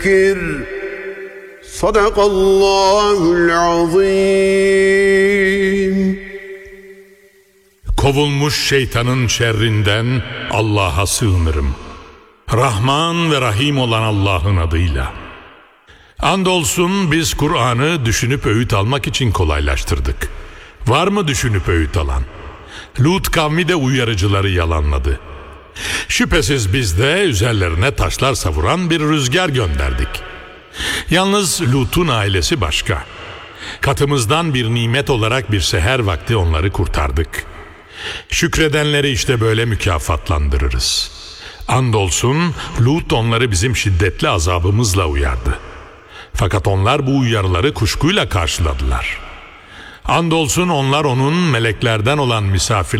Sadakallahul azim. Kovulmuş şeytanın şerrinden Allah'a sığınırım. Rahman ve Rahim olan Allah'ın adıyla. Andolsun biz Kur'an'ı düşünüp öğüt almak için kolaylaştırdık. Var mı düşünüp öğüt alan? Lut kavmi de uyarıcıları yalanladı. Şüphesiz biz de üzerlerine taşlar savuran bir rüzgar gönderdik. Yalnız Lut'un ailesi başka. Katımızdan bir nimet olarak bir seher vakti onları kurtardık. Şükredenleri işte böyle mükafatlandırırız. Andolsun Lut onları bizim şiddetli azabımızla uyardı. Fakat onlar bu uyarıları kuşkuyla karşıladılar. Andolsun onlar onun meleklerden olan misafirleri